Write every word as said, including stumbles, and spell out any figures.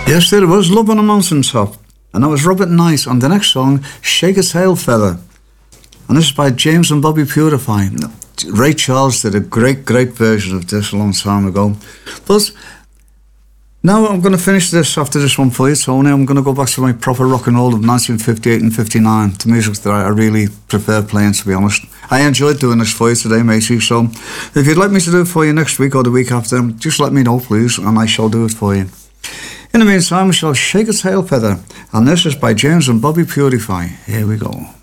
Yes, there was Love on a Mountaintop, and that was Robert Knight on the next song, Shake a Tail Feather. And this is by James and Bobby Purify. Ray Charles did a great, great version of this a long time ago. But now I'm going to finish this after this one for you, Tony. I'm going to go back to my proper rock and roll of nineteen fifty-eight and fifty-nine, the music that I really prefer playing, to be honest. I enjoyed doing this for you today, matey, so if you'd like me to do it for you next week or the week after, just let me know, please, and I shall do it for you. In the meantime, we shall Shake a Tail Feather, and this is by James and Bobby Purify. Here we go.